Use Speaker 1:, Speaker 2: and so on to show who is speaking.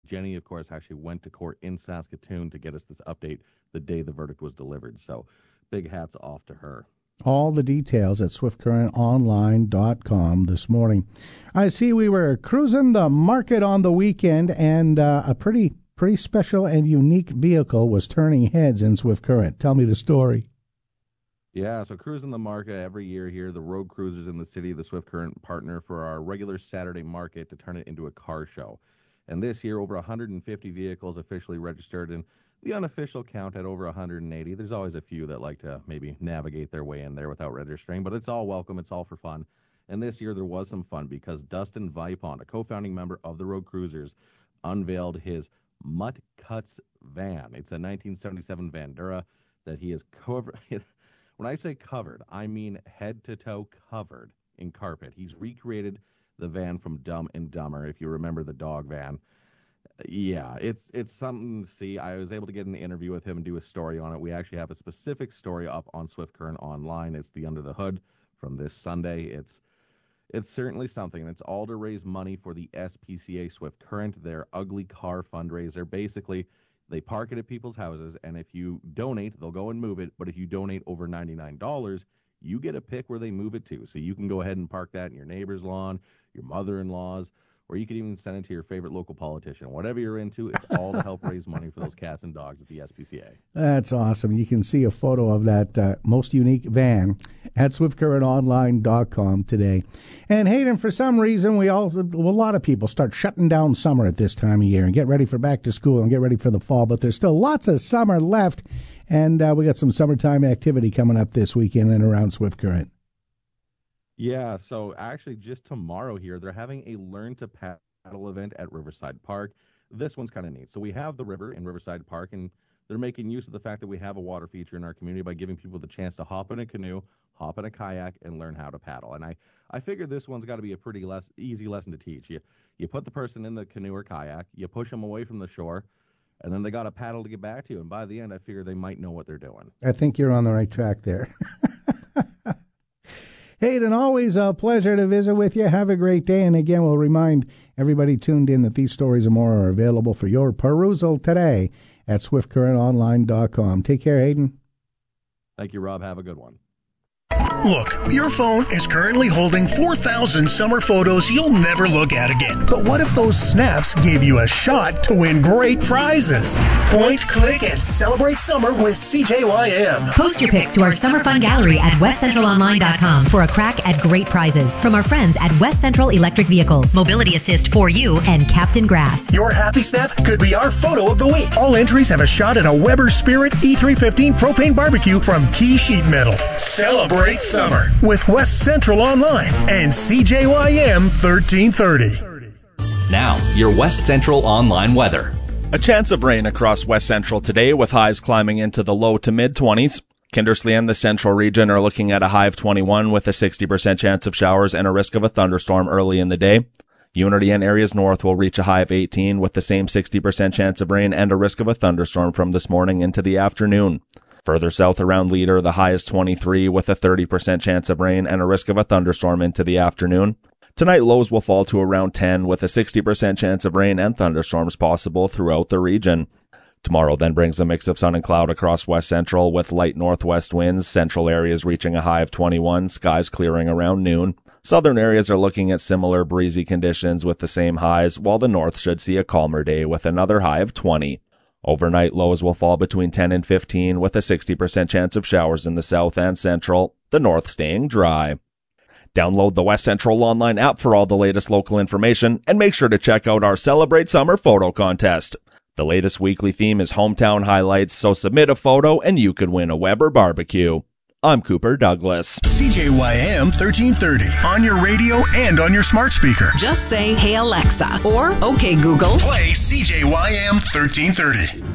Speaker 1: Jenny, of course, actually went to court in Saskatoon to get us this update the day the verdict was delivered. So big hats off to her.
Speaker 2: All the details at swiftcurrentonline.com this morning. I see we were cruising the market on the weekend, and a pretty special and unique vehicle was turning heads in Swift Current. Tell me the story.
Speaker 1: Yeah, so cruising the market every year here, the road cruisers in the city, the Swift Current partner for our regular Saturday market to turn it into a car show. And this year, over 150 vehicles officially registered, and the unofficial count at over 180. There's always a few that like to maybe navigate their way in there without registering, but it's all welcome. It's all for fun. And this year there was some fun because Dustin Vipond, a co-founding member of the Road Cruisers, unveiled his Mutt Cuts van. It's a 1977 Vandura that he has covered. When I say covered, I mean head to toe covered in carpet. He's recreated the van from Dumb and Dumber, if you remember the dog van. Yeah, it's something to see. I was able to get an interview with him and do a story on it. We actually have a specific story up on Swift Current Online. It's the Under the Hood from this Sunday. It's certainly something. It's all to raise money for the SPCA Swift Current, their ugly car fundraiser. Basically, they park it at people's houses, and if you donate, they'll go and move it. But if you donate over $99, you get a pick where they move it to. So you can go ahead and park that in your neighbor's lawn, your mother-in-law's, or you could even send it to your favorite local politician. Whatever you're into, it's all to help raise money for those cats and dogs at the SPCA.
Speaker 2: That's awesome. You can see a photo of that most unique van at SwiftCurrentOnline.com today. And Hayden, for some reason, a lot of people start shutting down summer at this time of year and get ready for back to school and get ready for the fall. But there's still lots of summer left, and we got some summertime activity coming up this weekend and around Swift Current.
Speaker 1: Yeah, so actually just tomorrow here, they're having a Learn to Paddle event at Riverside Park. This one's kind of neat. So we have the river in Riverside Park, and they're making use of the fact that we have a water feature in our community by giving people the chance to hop in a canoe, hop in a kayak, and learn how to paddle. And I figured this one's got to be a pretty easy lesson to teach. You put the person in the canoe or kayak, you push them away from the shore, and then they got a paddle to get back to you. And by the end, I figure they might know what they're doing.
Speaker 2: I think you're on the right track there. Hayden, always a pleasure to visit with you. Have a great day. And again, we'll remind everybody tuned in that these stories and more are available for your perusal today at SwiftCurrentOnline.com. Take care, Hayden.
Speaker 1: Thank you, Rob. Have a good one.
Speaker 3: Look, your phone is currently holding 4,000 summer photos you'll never look at again. But what if those snaps gave you a shot to win great prizes? Point, click, and celebrate summer with CJYM.
Speaker 4: Post your pics to our Summer Fun Gallery at WestCentralOnline.com for a crack at great prizes from our friends at West Central Electric Vehicles, Mobility Assist for You, and Captain Grass.
Speaker 3: Your happy snap could be our photo of the week. All entries have a shot at a Weber Spirit E315 propane barbecue from Key Sheet Metal. Celebrate summer with West Central Online and CJYM 1330.
Speaker 5: Now, your West Central Online weather.
Speaker 6: A chance of rain across West Central today with highs climbing into the low to mid-20s. Kindersley and the central region are looking at a high of 21 with a 60% chance of showers and a risk of a thunderstorm early in the day. Unity and areas north will reach a high of 18 with the same 60% chance of rain and a risk of a thunderstorm from this morning into the afternoon. Further south around Leader, the high is 23 with a 30% chance of rain and a risk of a thunderstorm into the afternoon. Tonight, lows will fall to around 10 with a 60% chance of rain and thunderstorms possible throughout the region. Tomorrow then brings a mix of sun and cloud across West Central with light northwest winds, central areas reaching a high of 21, skies clearing around noon. Southern areas are looking at similar breezy conditions with the same highs, while the north should see a calmer day with another high of 20. Overnight lows will fall between 10 and 15 with a 60% chance of showers in the south and central, the north staying dry. Download the West Central Online app for all the latest local information and make sure to check out our Celebrate Summer photo contest. The latest weekly theme is hometown highlights, so submit a photo and you could win a Weber barbecue. I'm Cooper Douglas.
Speaker 3: CJYM 1330 on your radio and on your smart speaker.
Speaker 7: Just say, "Hey Alexa," or "Okay Google."
Speaker 3: Play CJYM 1330.